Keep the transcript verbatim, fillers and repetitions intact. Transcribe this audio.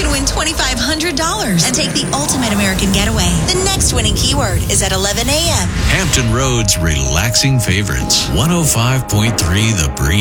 can win twenty-five hundred dollars and take the ultimate American getaway. The next winning keyword is at eleven a.m. Hampton Roads relaxing favorites. one oh five point three The Breeze.